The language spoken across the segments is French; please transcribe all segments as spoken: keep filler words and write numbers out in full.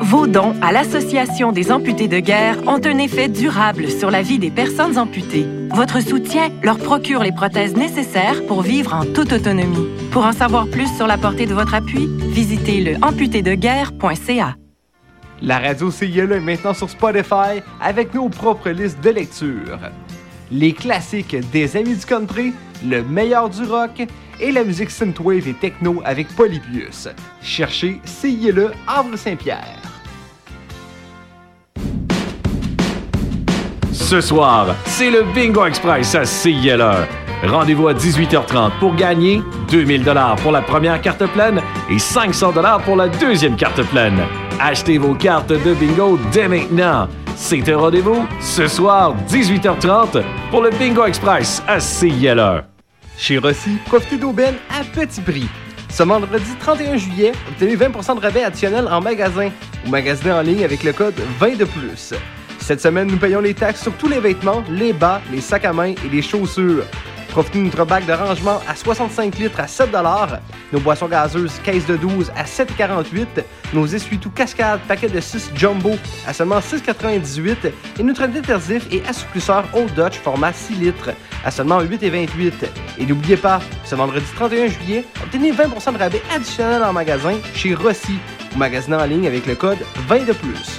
Vos dons à l'Association des amputés de guerre ont un effet durable sur la vie des personnes amputées. Votre soutien leur procure les prothèses nécessaires pour vivre en toute autonomie. Pour en savoir plus sur la portée de votre appui, visitez le amputé de guerre point c a. La radio C I L est maintenant sur Spotify avec nos propres listes de lecture. Les classiques des amis du country, le meilleur du rock et la musique synthwave et techno avec Polybius. Cherchez C I L E Havre-Saint-Pierre. Ce soir, c'est le Bingo Express à C I L E. Rendez-vous à dix-huit heures trente pour gagner deux mille dollars pour la première carte pleine et cinq cents dollars pour la deuxième carte pleine. Achetez vos cartes de bingo dès maintenant. C'est un rendez-vous ce soir, dix-huit heures trente, pour le Bingo Express à C I L E. Chez Rossi, profitez d'aubaines à petit prix. Ce vendredi trente et un juillet, obtenez vingt pour cent de rabais additionnel en magasin ou magasinez en ligne avec le code vingt de plus. Cette semaine, nous payons les taxes sur tous les vêtements, les bas, les sacs à main et les chaussures. Profitez de notre bac de rangement à soixante-cinq litres à sept dollars, nos boissons gazeuses caisse de douze à sept quarante-huit, nos essuie-tout cascade paquet de six jumbo à seulement six quatre-vingt-dix-huit et notre détersif et assouplisseur Old Dutch format six litres à seulement huit vingt-huit. Et n'oubliez pas, ce vendredi trente et un juillet, obtenez vingt pour cent de rabais additionnel en magasin chez Rossi ou magasinez en ligne avec le code vingt de plus.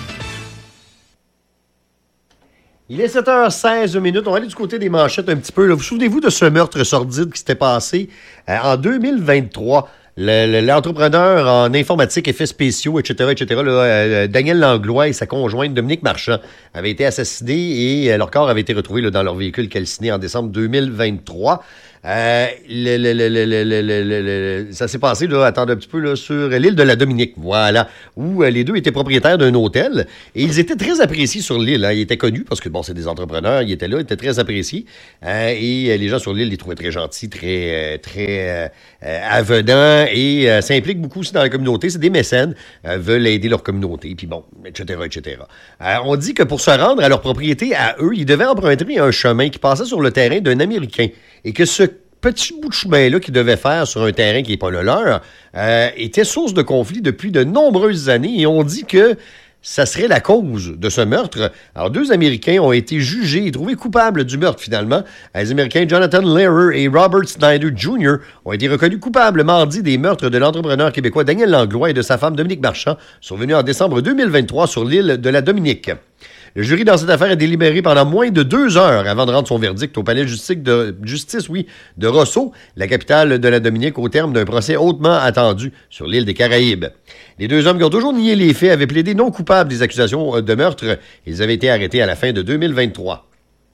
Il est sept heures seize minutes. On va aller du côté des manchettes un petit peu. Là. Vous souvenez-vous de ce meurtre sordide qui s'était passé euh, en deux mille vingt-trois? Le, le, l'entrepreneur en informatique, effets spéciaux, et cetera, et cetera, là, euh, Daniel Langlois et sa conjointe Dominique Marchand avaient été assassinés et euh, leur corps avait été retrouvé là, dans leur véhicule calciné en décembre deux mille vingt-trois. Euh, le, le, le, le, le, le, le, le, ça s'est passé, là, attendez un petit peu, là, sur l'île de la Dominique, voilà, où euh, les deux étaient propriétaires d'un hôtel et ils étaient très appréciés sur l'île. Hein. Ils étaient connus parce que, bon, c'est des entrepreneurs, ils étaient là, ils étaient très appréciés euh, et euh, les gens sur l'île les trouvaient très gentils, très, euh, très euh, avenants et euh, ça implique beaucoup aussi dans la communauté. C'est des mécènes, euh, veulent aider leur communauté, puis bon, et cetera, et cetera. Euh, on dit que pour se rendre à leur propriété, à eux, ils devaient emprunter un chemin qui passait sur le terrain d'un Américain et que ce petit bout de chemin-là qu'ils devaient faire sur un terrain qui n'est pas le leur euh, était source de conflit depuis de nombreuses années et on dit que ça serait la cause de ce meurtre. Alors, deux Américains ont été jugés et trouvés coupables du meurtre, finalement. Les Américains Jonathan Lehrer et Robert Snyder junior ont été reconnus coupables mardi des meurtres de l'entrepreneur québécois Daniel Langlois et de sa femme Dominique Marchand, survenus en décembre deux mille vingt-trois sur l'île de la Dominique. Le jury dans cette affaire a délibéré pendant moins de deux heures avant de rendre son verdict au palais de justice de, justice, oui, de Rosso, la capitale de la Dominique, au terme d'un procès hautement attendu sur l'île des Caraïbes. Les deux hommes qui ont toujours nié les faits avaient plaidé non coupables des accusations de meurtre. Ils avaient été arrêtés à la fin de deux mille vingt-trois.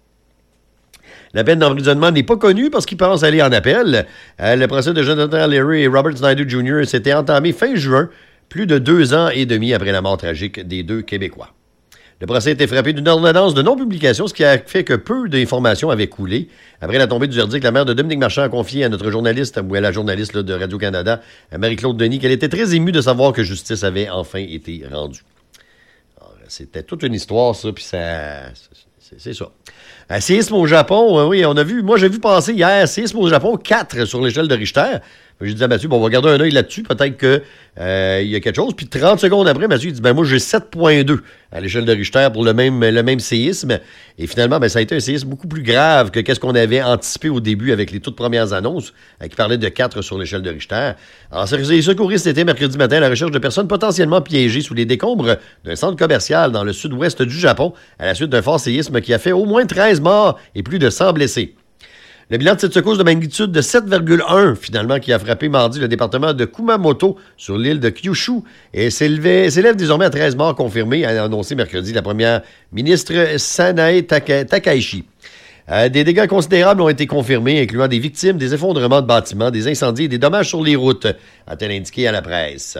La peine d'emprisonnement n'est pas connue parce qu'ils pensent aller en appel. Euh, le procès de Jonathan Lehrer et Robert Snyder junior s'était entamé fin juin, plus de deux ans et demi après la mort tragique des deux Québécois. Le procès a été frappé d'une ordonnance de non-publication, ce qui a fait que peu d'informations avaient coulé. Après la tombée du verdict, la mère de Dominique Marchand a confié à notre journaliste, ou à la journaliste là, de Radio-Canada, à Marie-Claude Denis, qu'elle était très émue de savoir que justice avait enfin été rendue. Alors, c'était toute une histoire, ça, puis ça... C'est, c'est ça. Un séisme au Japon, euh, oui, on a vu... Moi, j'ai vu passer hier, séisme au Japon, quatre sur l'échelle de Richter. J'ai dit à Mathieu, bon, on va garder un œil là-dessus, peut-être qu'il euh, y a quelque chose. Puis trente secondes après, Mathieu, il dit, ben moi, j'ai sept virgule deux à l'échelle de Richter pour le même, le même séisme. Et finalement, ben ça a été un séisme beaucoup plus grave que qu'est-ce qu'on avait anticipé au début avec les toutes premières annonces, euh, qui parlaient de quatre sur l'échelle de Richter. Alors, les secouristes étaient mercredi matin à la recherche de personnes potentiellement piégées sous les décombres d'un centre commercial dans le sud-ouest du Japon, à la suite d'un fort séisme qui a fait au moins treize morts et plus de cent blessés. Le bilan de cette secousse de magnitude de sept virgule un, finalement, qui a frappé mardi le département de Kumamoto sur l'île de Kyushu et s'élève, s'élève désormais à treize morts confirmés, a annoncé mercredi la première ministre Sanae Taka, Takaichi. Euh, des dégâts considérables ont été confirmés, incluant des victimes, des effondrements de bâtiments, des incendies et des dommages sur les routes, a-t-elle indiqué à la presse.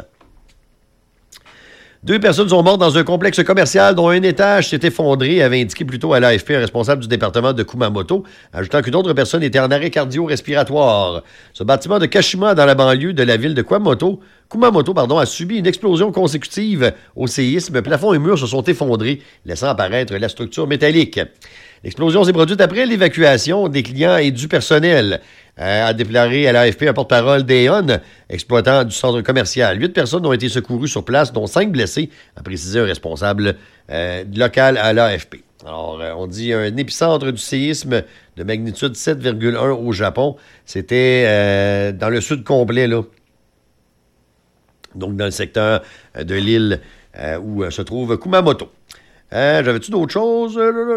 Deux personnes sont mortes dans un complexe commercial dont un étage s'est effondré, avait indiqué plus tôt à l'A F P un responsable du département de Kumamoto, ajoutant qu'une autre personne était en arrêt cardio-respiratoire. Ce bâtiment de Kashima, dans la banlieue de la ville de Kumamoto, Kumamoto pardon, a subi une explosion consécutive au séisme. Plafond et murs se sont effondrés, laissant apparaître la structure métallique. L'explosion s'est produite après l'évacuation des clients et du personnel. euh, a déclaré à l'A F P un porte-parole d'Aon, exploitant du centre commercial. Huit personnes ont été secourues sur place, dont cinq blessés, a précisé un responsable euh, local à l'A F P. Alors, euh, on dit un épicentre du séisme de magnitude sept virgule un au Japon. C'était euh, dans le sud complet, là. Donc, dans le secteur de l'île euh, où euh, se trouve Kumamoto. Euh, J'avais-tu d'autres choses?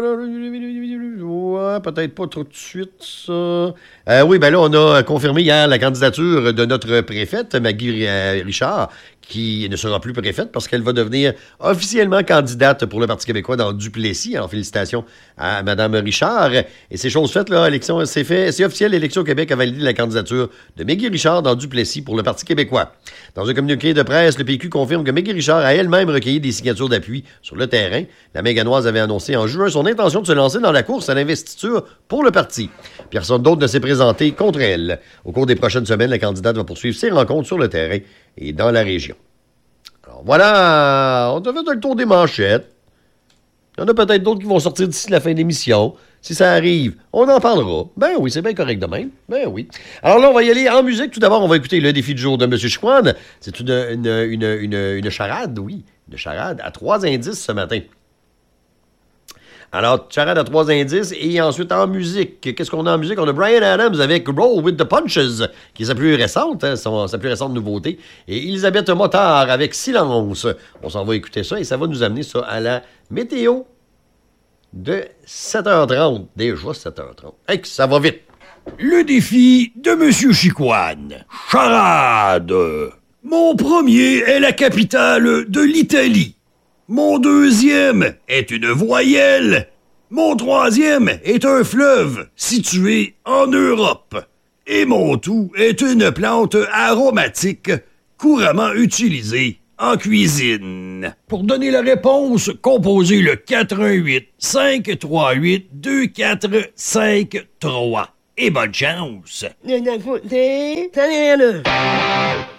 Ouais, peut-être pas trop de suite, ça. Euh, oui, ben là, on a confirmé hier la candidature de notre préfète, Maggie Richard, qui ne sera plus préfète parce qu'elle va devenir officiellement candidate pour le Parti québécois dans Duplessis. Alors, félicitations à Mme Richard. Et c'est chose faite, là, l'élection, c'est fait, c'est officiel, l'Élection au Québec a validé la candidature de Maggie Richard dans Duplessis pour le Parti québécois. Dans un communiqué de presse, le P Q confirme que Maggie Richard a elle-même recueilli des signatures d'appui sur le terrain. La Méganoise avait annoncé en juin son intention de se lancer dans la course à l'investiture pour le parti. Personne d'autre ne s'est présenté contre elle. Au cours des prochaines semaines, la candidate va poursuivre ses rencontres sur le terrain et dans la région. Alors voilà, on a fait le tour des manchettes. Il y en a peut-être d'autres qui vont sortir d'ici la fin de l'émission. Si ça arrive, on en parlera. Ben oui, c'est bien correct de même. Ben oui. Alors là, on va y aller en musique. Tout d'abord, on va écouter le défi du jour de M. Chicoine. C'est une, une, une, une, une charade, oui. Une charade à trois indices ce matin. Alors, charade à trois indices et ensuite en musique. Qu'est-ce qu'on a en musique? On a Bryan Adams avec Roll with the Punches, qui est sa plus récente, hein, son, sa plus récente nouveauté. Et Elisabeth Motard avec Silence. On s'en va écouter ça et ça va nous amener ça à la météo de sept heures trente. Déjà sept heures trente. Hey, ça va vite. Le défi de M. Chicoine. Charade. Mon premier est la capitale de l'Italie. Mon deuxième est une voyelle. Mon troisième est un fleuve situé en Europe. Et mon tout est une plante aromatique couramment utilisée en cuisine. Pour donner la réponse, composez le quatre un huit, cinq trois huit, deux quatre cinq trois. Et bonne chance!